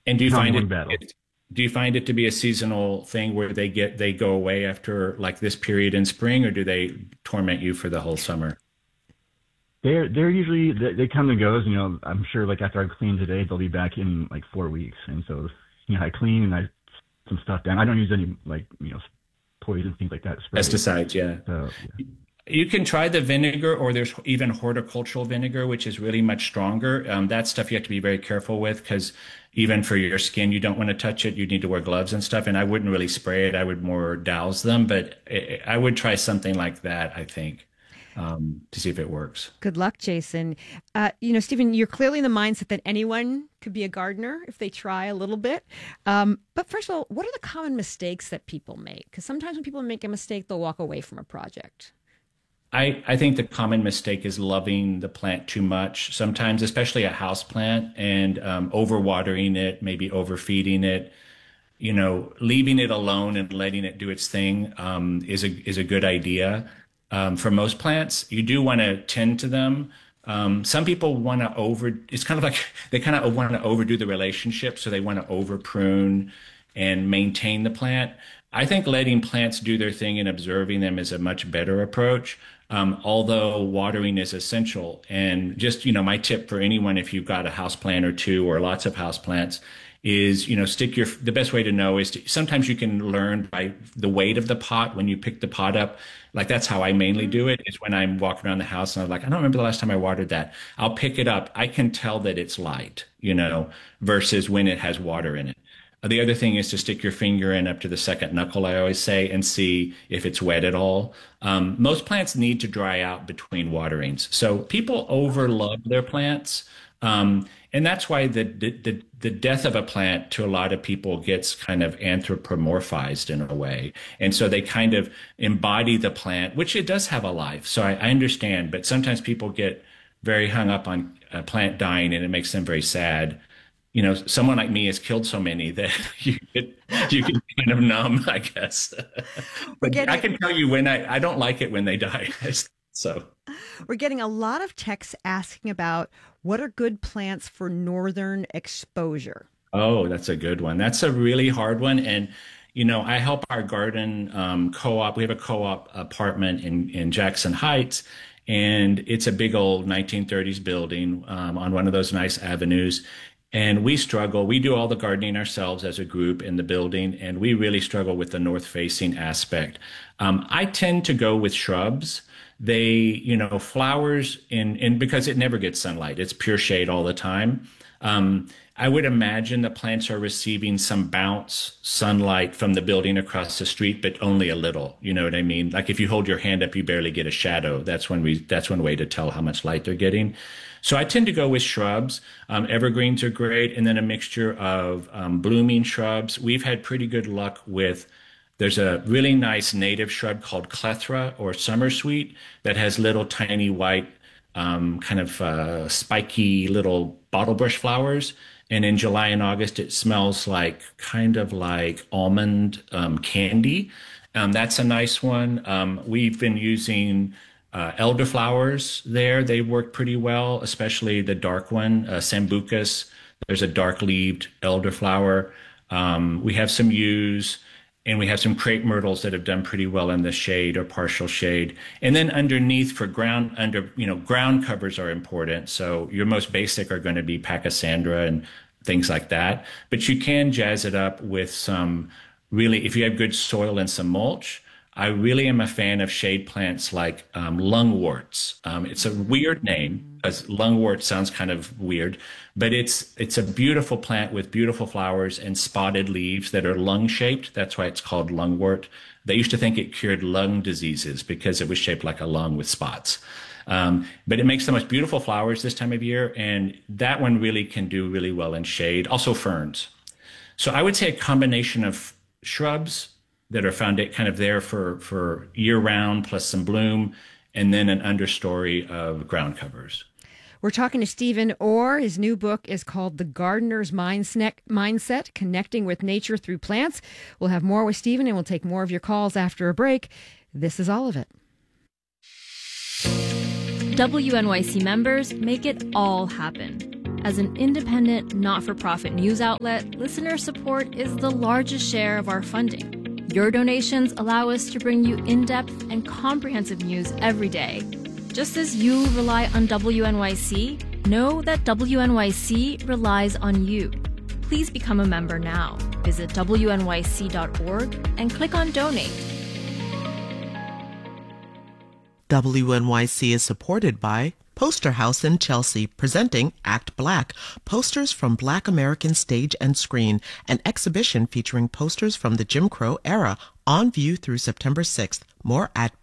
And do you It's an find ongoing battle. do you find it to be a seasonal thing where they go away after like this period in spring, or do they torment you for the whole summer? They're usually they come and goes. I'm sure like after I clean today, they'll be back in like 4 weeks. And so I clean and I some stuff down. I don't use any like poison things like that to spray. Pesticides, yeah. So yeah. You can try the vinegar, or there's even horticultural vinegar, which is really much stronger. That stuff you have to be very careful with because even for your skin, you don't want to touch it. You need to wear gloves and stuff. And I wouldn't really spray it. I would more douse them, but I would try something like that, I think, to see if it works. Good luck, Jason. Stephen, you're clearly in the mindset that anyone could be a gardener if they try a little bit. But first of all, what are the common mistakes that people make? Because sometimes when people make a mistake, they'll walk away from a project. I think the common mistake is loving the plant too much, sometimes, especially a house plant, and overwatering it, maybe overfeeding it. Leaving it alone and letting it do its thing is a good idea. For most plants, you do want to tend to them. Some people want to it's kind of like they kind of want to overdo the relationship, so they want to over prune and maintain the plant. I think letting plants do their thing and observing them is a much better approach. Although watering is essential. And just, my tip for anyone, if you've got a house plant or two or lots of house plants, is, the best way to know is sometimes you can learn by the weight of the pot when you pick the pot up. Like that's how I mainly do it, is when I'm walking around the house and I'm like, I don't remember the last time I watered that. I'll pick it up. I can tell that it's light, versus when it has water in it. The other thing is to stick your finger in up to the second knuckle, I always say, and see if it's wet at all. Most plants need to dry out between waterings. So people overlove their plants. And that's why the death of a plant to a lot of people gets kind of anthropomorphized in a way. And so they kind of embody the plant, which it does have a life. So I understand, but sometimes people get very hung up on a plant dying and it makes them very sad. Someone like me has killed so many that you can kind of numb, I guess. We're But I getting can tell you when I don't like it when they die. So, we're getting a lot of texts asking about what are good plants for northern exposure. oh, that's a good one. That's a really hard one. And, I help our garden co-op. We have a co-op apartment in Jackson Heights, and it's a big old 1930s building on one of those nice avenues. And we struggle. We do all the gardening ourselves as a group in the building, and we really struggle with the north facing aspect. I tend to go with shrubs. Flowers because it never gets sunlight. It's pure shade all the time. I would imagine the plants are receiving some bounce sunlight from the building across the street, but only a little. You know what I mean? Like if you hold your hand up, you barely get a shadow. That's one way to tell how much light they're getting. So I tend to go with shrubs. Evergreens are great, and then a mixture of blooming shrubs. We've had pretty good luck with. There's a really nice native shrub called clethra or summer sweet that has little tiny white, kind of spiky little bottlebrush flowers. And in July and August, it smells kind of like almond candy. That's a nice one. We've been using elderflowers there. They work pretty well, especially the dark one, Sambucus. There's a dark-leaved elderflower. We have some yews, and we have some crepe myrtles that have done pretty well in the shade or partial shade. And then underneath for ground covers are important. So your most basic are going to be Pachysandra and things like that. But you can jazz it up with some really, if you have good soil and some mulch. I really am a fan of shade plants like lungworts. It's a weird name because lungwort sounds kind of weird, but it's a beautiful plant with beautiful flowers and spotted leaves that are lung shaped. That's why it's called lungwort. They used to think it cured lung diseases because it was shaped like a lung with spots. But it makes the most beautiful flowers this time of year, and that one really can do really well in shade. Also ferns. So I would say a combination of shrubs that are found kind of there for year round plus some bloom, and then an understory of ground covers. We're talking to Stephen Orr. His new book is called The Gardener's Mindset, Connecting with Nature Through Plants. We'll have more with Stephen, and we'll take more of your calls after a break. This is all of it. WNYC members make it all happen. As an independent, not-for-profit news outlet, listener support is the largest share of our funding. Your donations allow us to bring you in-depth and comprehensive news every day. Just as you rely on WNYC, know that WNYC relies on you. Please become a member now. Visit WNYC.org and click on Donate. WNYC is supported by Poster House in Chelsea, presenting Act Black, posters from Black American stage and screen, an exhibition featuring posters from the Jim Crow era, on view through September 6th. More at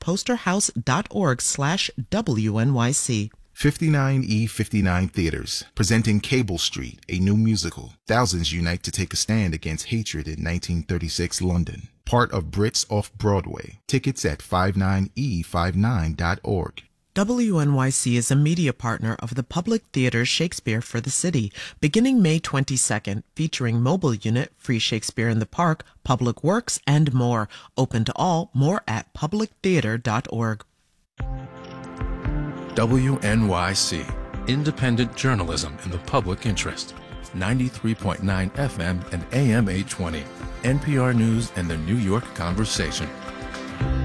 posterhouse.org/WNYC. 59E59 Theaters, presenting Cable Street, a new musical. Thousands unite to take a stand against hatred in 1936 London. Part of Brits Off-Broadway. Tickets at 59E59.org. WNYC is a media partner of the Public Theater's Shakespeare for the City, beginning May 22nd, featuring mobile unit, free Shakespeare in the Park, public works, and more. Open to all. More at publictheater.org. WNYC, independent journalism in the public interest. 93.9 FM and AM 820. NPR News and the New York Conversation.